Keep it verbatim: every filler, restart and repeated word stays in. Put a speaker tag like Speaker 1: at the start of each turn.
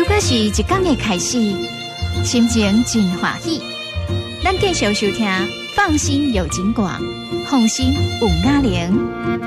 Speaker 1: 过是一天的开始，心情真欢喜。咱继续收听，放心有金广，放心有雅玲。